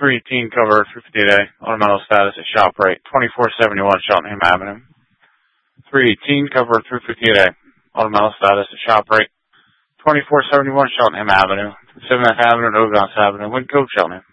3 teen cover 358A, ornamental status at shop rate 2471 Cheltenham Avenue. 3 teen cover 358A, ornamental status at shop rate 2471 Cheltenham Avenue, 7th Avenue and Ogons Avenue, Wyncote, Cheltenham.